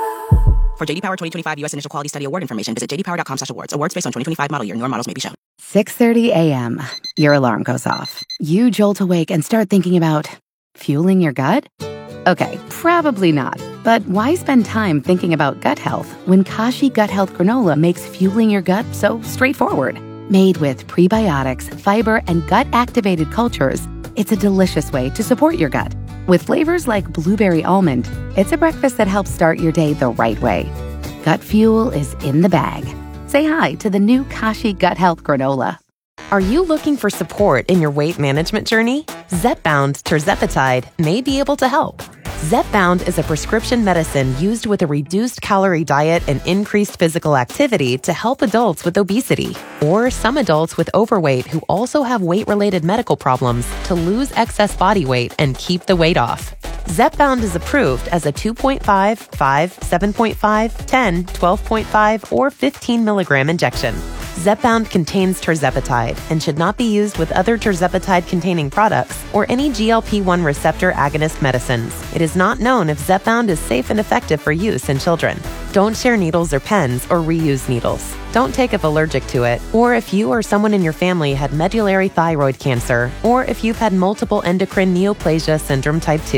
For J D Power twenty twenty-five U S Initial Quality Study Award information, visit j d power dot com slash awards. Awards based on twenty twenty-five model year. Newer models may be shown. six thirty a.m. Your alarm goes off. You jolt awake and start thinking about fueling your gut? Okay, probably not. But why spend time thinking about gut health when Kashi Gut Health Granola makes fueling your gut so straightforward? Made with prebiotics, fiber, and gut-activated cultures, it's a delicious way to support your gut. With flavors like blueberry almond, it's a breakfast that helps start your day the right way. Gut fuel is in the bag. Say hi to the new Kashi Gut Health Granola. Are you looking for support in your weight management journey? Zepbound tirzepatide may be able to help. Zepbound is a prescription medicine used with a reduced calorie diet and increased physical activity to help adults with obesity or some adults with overweight who also have weight-related medical problems to lose excess body weight and keep the weight off. Zepbound is approved as a two point five, five, seven point five, ten, twelve point five, or fifteen milligram injection. Zepbound contains tirzepatide and should not be used with other tirzepatide-containing products or any G L P one receptor agonist medicines. It is not known if Zepbound is safe and effective for use in children. Don't share needles or pens or reuse needles. Don't take if allergic to it, or if you or someone in your family had medullary thyroid cancer, or if you've had multiple endocrine neoplasia syndrome type two.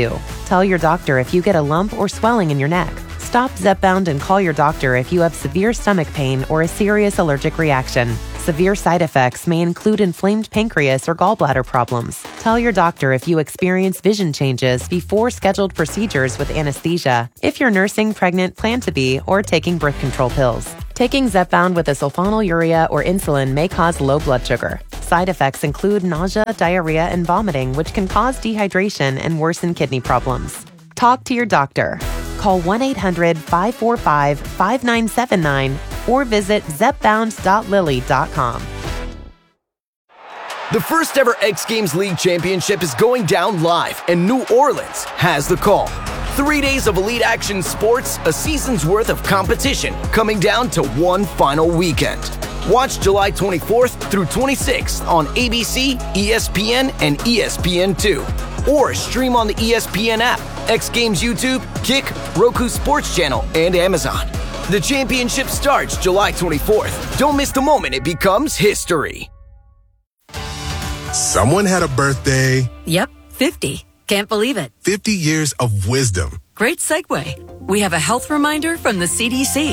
Tell your doctor if you get a lump or swelling in your neck. Stop Zepbound and call your doctor if you have severe stomach pain or a serious allergic reaction. Severe side effects may include inflamed pancreas or gallbladder problems. Tell your doctor if you experience vision changes before scheduled procedures with anesthesia, if you're nursing, pregnant, plan to be, or taking birth control pills. Taking Zepbound with a sulfonylurea or insulin may cause low blood sugar. Side effects include nausea, diarrhea, and vomiting, which can cause dehydration and worsen kidney problems. Talk to your doctor. Call one eight hundred five four five five nine seven nine or visit zepbound dot lilly dot com. The first ever X Games League Championship is going down live, and New Orleans has the call. Three days of elite action sports, a season's worth of competition, coming down to one final weekend. Watch July twenty-fourth through twenty-sixth on A B C, E S P N, and E S P N two. Or stream on the E S P N app, X Games YouTube, Kick, Roku Sports Channel, and Amazon. The championship starts July twenty-fourth. Don't miss the moment it becomes history. Someone had a birthday. Yep, fifty. Can't believe it. fifty years of wisdom. Great segue. We have a health reminder from the C D C.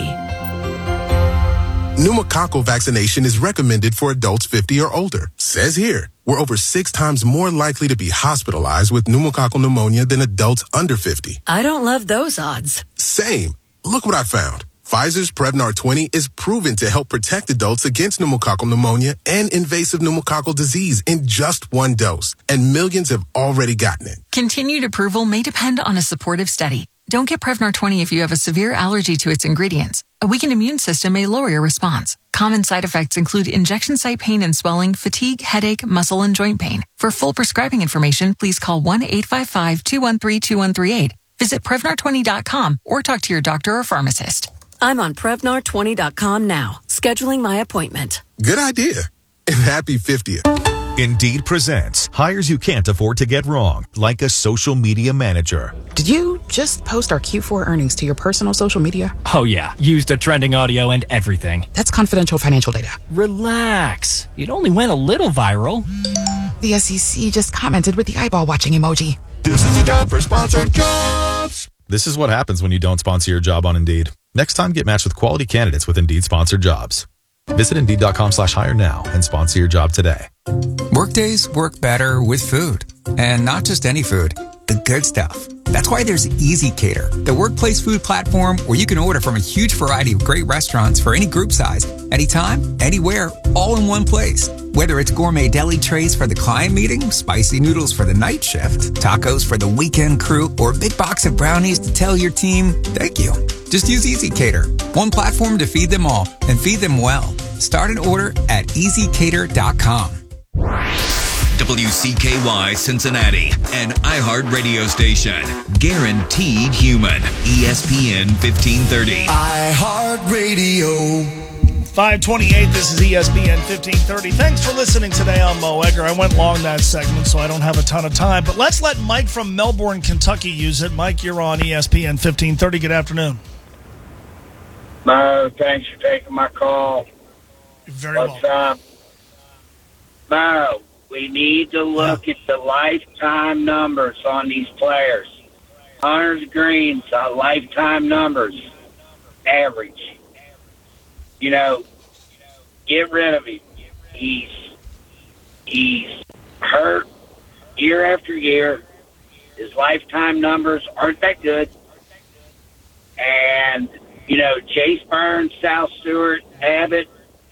Pneumococcal vaccination is recommended for adults fifty or older. Says here, we're over six times more likely to be hospitalized with pneumococcal pneumonia than adults under fifty. I don't love those odds. Same. Look what I found. Pfizer's Prevnar twenty is proven to help protect adults against pneumococcal pneumonia and invasive pneumococcal disease in just one dose. And millions have already gotten it. Continued approval may depend on a supportive study. Don't get Prevnar twenty if you have a severe allergy to its ingredients. A weakened immune system may lower your response. Common side effects include injection site pain and swelling, fatigue, headache, muscle, and joint pain. For full prescribing information, please call one eight five five two one three two one three eight. Visit Prevnar twenty dot com or talk to your doctor or pharmacist. I'm on Prevnar twenty dot com now, scheduling my appointment. Good idea. And happy fiftieth. Indeed presents hires you can't afford to get wrong, like a social media manager. Did you just post our Q four earnings to your personal social media? Oh yeah, used a trending audio and everything. That's confidential financial data. Relax. It only went a little viral. The S E C just commented with the eyeball watching emoji. This is a job for sponsored jobs. This is what happens when you don't sponsor your job on Indeed. Next time, get matched with quality candidates with Indeed sponsored jobs. Visit Indeed.com slash hire now and sponsor your job today. Workdays work better with food. And not just any food, the good stuff. That's why there's Easy Cater, the workplace food platform where you can order from a huge variety of great restaurants for any group size, anytime, anywhere, all in one place. Whether it's gourmet deli trays for the client meeting, spicy noodles for the night shift, tacos for the weekend crew, or a big box of brownies to tell your team, thank you. Just use Easy Cater, one platform to feed them all and feed them well. Start an order at easy cater dot com. W C K Y Cincinnati, an iHeart radio station. Guaranteed human. E S P N fifteen thirty. iHeart Radio. five twenty-eight, this is E S P N fifteen thirty. Thanks for listening today on Mo Egger. I went long that segment, so I don't have a ton of time. But let's let Mike from Melbourne, Kentucky use it. Mike, you're on E S P N fifteen thirty. Good afternoon. Mo, thanks for taking my call. You're very What's welcome. up? Mo, we need to look at the lifetime numbers on these players. Hunter's Green's uh, lifetime numbers, average. You know, get rid of him. He's he's hurt year after year. His lifetime numbers aren't that good. And, you know, Chase Burns, Sal Stewart, Abbott,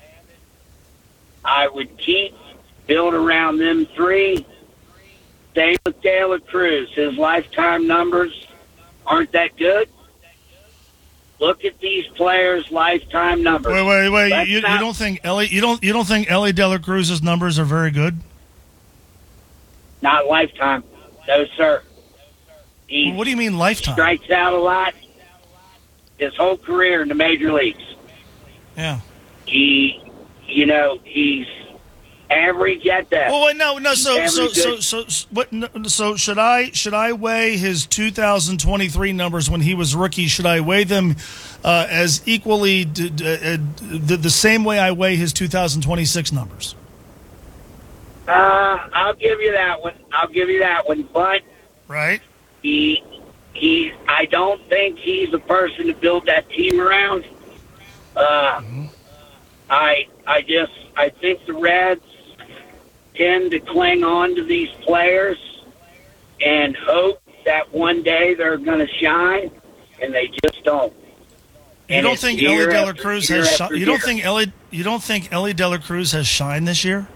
I would keep, build around them three. Same with De La Cruz. His lifetime numbers aren't that good. Look at these players' lifetime numbers. Wait, wait, wait. Let's You, you not- don't think Ellie? You don't? You don't think Ellie De La Cruz's numbers are very good? Not lifetime. No, sir. He What do you mean lifetime? strikes out a lot his whole career in the major leagues. Yeah. He, you know, he's average at that. Well, wait, no, no. So, He's so, average so, at- so, so, what? No, so, should I should I weigh his two thousand twenty-three numbers when he was rookie? Should I weigh them uh, as equally d- d- uh, the, the same way I weigh his two thousand twenty-six numbers? Uh, I'll give you that one. I'll give you that one. But right, he he, I don't think he's the person to build that team around. Uh, mm-hmm. I, I just, I think the Reds tend to cling on to these players and hope that one day they're going to shine, and they just don't. You don't think Ellie De La Cruz has? Shi- you don't think Ellie? You don't think Ellie De La Cruz has shined this year?